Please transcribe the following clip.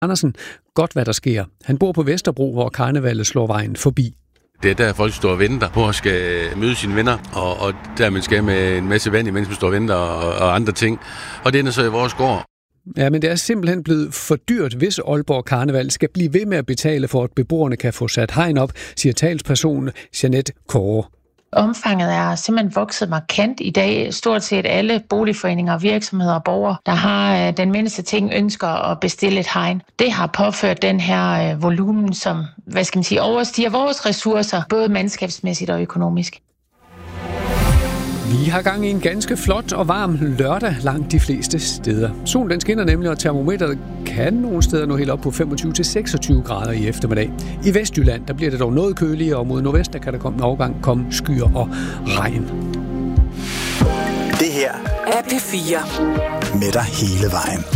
Andersen godt, hvad der sker. Han bor på Vesterbro, hvor karnevalet slår vejen forbi. Det er der, folk står og venter på at skal møde sine venner, og der man skal med en masse vand, imens man står og venter og andre ting. Og det ender så i vores gård. Ja, men det er simpelthen blevet for dyrt, hvis Aalborg Karneval skal blive ved med at betale for, at beboerne kan få sat hegn op, siger talsperson Jeanette Kåre. Omfanget er simpelthen vokset markant i dag. Stort set alle boligforeninger, virksomheder og borgere, der har den mindste ting, ønsker at bestille et hegn. Det har påført den her volumen, som overstiger vores ressourcer, både mandskabsmæssigt og økonomisk. Vi har gang i en ganske flot og varm lørdag langt de fleste steder. Solen den skinner nemlig, og termometeret kan nogle steder nå helt op på 25-26 grader i eftermiddag. I Vestjylland der bliver det dog noget køligere, og mod nordvest der kan der komme skyer og regn. Det her er P4 med dig hele vejen.